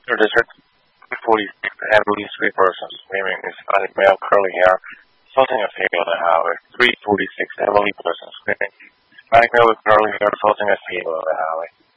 District 46, elderly street person screaming, Hispanic male, curly hair, assaulting a female on the highway. 346, elderly person screaming, Hispanic male with curly hair, assaulting a female on the highway.